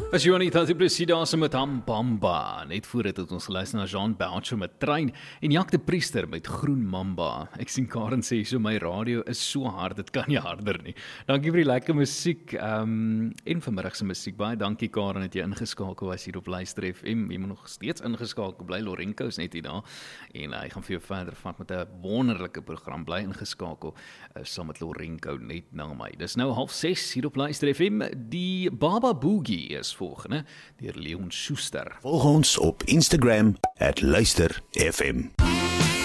As jy nie dat die president met Hambamba, net voor dit het ons geluister na Jean Boucher met Trein en Jak de Priester met Groen Mamba. Ek sien Karen sê so, my radio is so hard, dit kan nie harder nie. Dankie vir die lekker musiek en vanmiddag se musiek. Baie dankie Karen dat jy ingeskakel was hier op Luister FM. Jy moet nog steeds ingeskakel bly, Lorenko is net hier daar en hy gaan vir jou verder vat met 'n wonderlike program. Bly ingeskakel saam met Lorenko net na my. Dis nou 5:30 hier op Luister FM. Die Baba Boogie is volgende, deur Leon Schuster. Volg ons op Instagram @luisterfm.